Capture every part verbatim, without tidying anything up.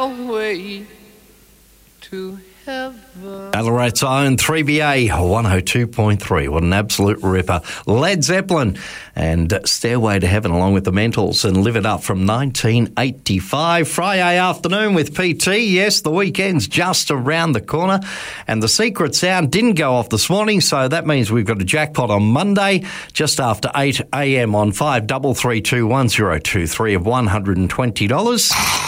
your way to heaven. Ballarat's own three B A one oh two point three. What an absolute ripper. Led Zeppelin and Stairway to Heaven along with the Mentals and Live It Up from nineteen eighty-five. Friday afternoon with P T. Yes, the weekend's just around the corner and the secret sound didn't go off this morning, so that means we've got a jackpot on Monday just after eight a.m. on five three three two one oh two three of one hundred twenty dollars.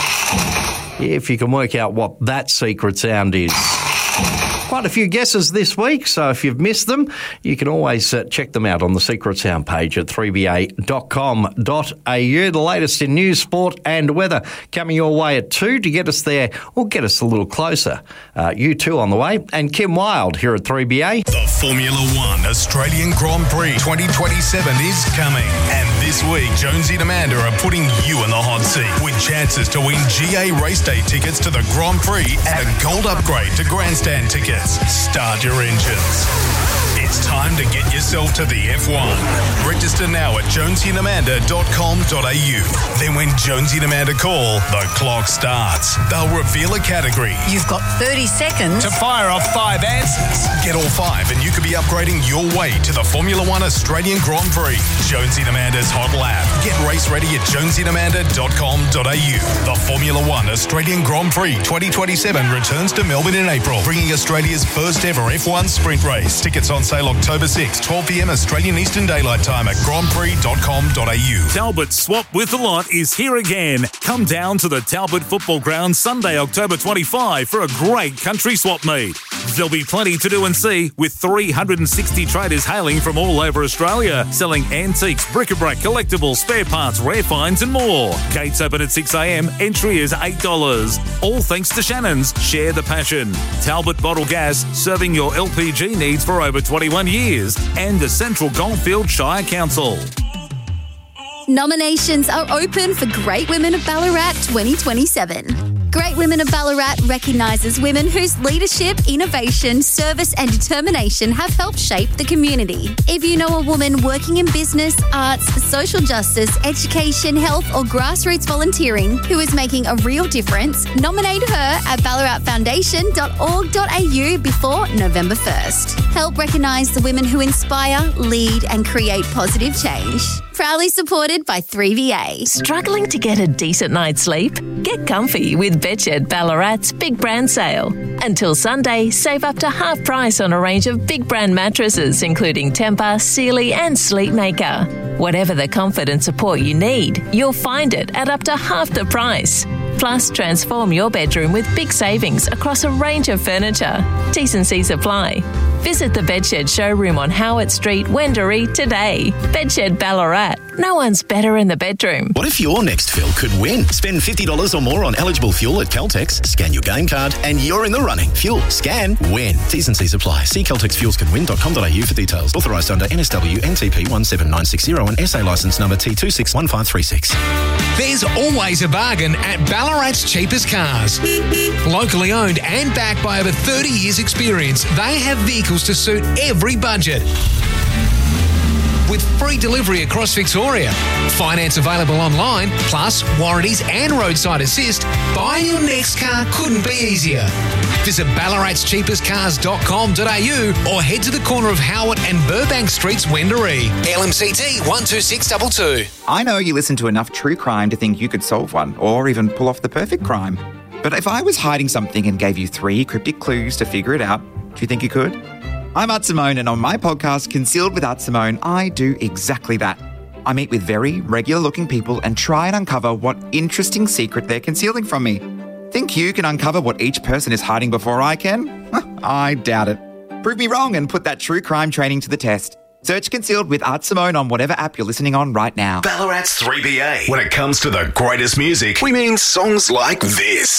If you can work out what that secret sound is. Quite a few guesses this week, so if you've missed them, you can always uh, check them out on the Secret Sound page at three b a dot com dot a u. The latest in news, sport and weather coming your way at two to get us there or get us a little closer. Uh, you two on the way, and Kim Wilde here at three B A. The Formula One Australian Grand Prix twenty twenty-seven is coming, and this week Jonesy and Amanda are putting you in the hot seat with chances to win G A race day tickets to the Grand Prix and a gold upgrade to grandstand tickets. Start your engines. It's time to get yourself to the F one. Register now at jonesy and amanda dot com dot a u. Then when Jonesy and Amanda call, the clock starts. They'll reveal a category. You've got thirty seconds to fire off five answers. Get all five and you could be upgrading your way to the Formula One Australian Grand Prix. Jonesy and Amanda's Hot Lap. Get race ready at jonesy and amanda dot com dot a u. The Formula One Australian Grand Prix twenty twenty-seven returns to Melbourne in April, bringing Australia's first ever F one sprint race. Tickets on sale October sixth, twelve p.m. Australian Eastern Daylight Time at grand prix dot com dot a u. Talbot Swap with a Lot is here again. Come down to the Talbot Football Ground Sunday, October twenty-fifth for a great country swap meet. There'll be plenty to do and see with three hundred sixty traders hailing from all over Australia, selling antiques, bric-a-brac, collectibles, spare parts, rare finds and more. Gates open at six a.m. Entry is eight dollars. All thanks to Shannon's Share the Passion. Talbot Bottle Gas, serving your L P G needs for over twenty-one years, and the Central Goldfield Shire Council. Nominations are open for Great Women of Ballarat twenty twenty-seven. Great Women of Ballarat recognises women whose leadership, innovation, service and determination have helped shape the community. If you know a woman working in business, arts, social justice, education, health or grassroots volunteering who is making a real difference, nominate her at ballarat foundation dot org dot a u before November first. Help recognise the women who inspire, lead and create positive change. Proudly supported by three B A. Struggling to get a decent night's sleep? Get comfy with Bedshed Ballarat's Big Brand Sale. Until Sunday, save up to half price on a range of big brand mattresses including Tempur, Sealy and Sleepmaker. Whatever the comfort and support you need, you'll find it at up to half the price. Plus, transform your bedroom with big savings across a range of furniture. T's and C's apply. Visit the Bedshed showroom on Howard Street, Wendouree today. Bedshed Ballarat. No one's better in the bedroom. What if your next fill could win? Spend fifty dollars or more on eligible fuel at Caltex, scan your game card, and you're in the running. Fuel, scan, win. T's and C's apply. See caltex fuels can win dot com dot a u for details. Authorised under N S W N T P one seven nine six zero and S A licence number T two six one five three six. There's always a bargain at Ballarat's Cheapest Cars. Locally owned and backed by over thirty years experience, they have vehicles to suit every budget. With free delivery across Victoria. Finance available online, plus warranties and roadside assist. Buying your next car couldn't be easier. Visit ballarats cheapest cars dot com dot a u or head to the corner of Howard and Burbank Streets, Wendouree. L M C T one two six two two. I know you listen to enough true crime to think you could solve one or even pull off the perfect crime. But if I was hiding something and gave you three cryptic clues to figure it out, do you think you could? I'm Art Simone, and on my podcast, Concealed with Art Simone, I do exactly that. I meet with very regular-looking people and try and uncover what interesting secret they're concealing from me. Think you can uncover what each person is hiding before I can? I doubt it. Prove me wrong and put that true crime training to the test. Search Concealed with Art Simone on whatever app you're listening on right now. Ballarat's three B A. When it comes to the greatest music, we mean songs like this.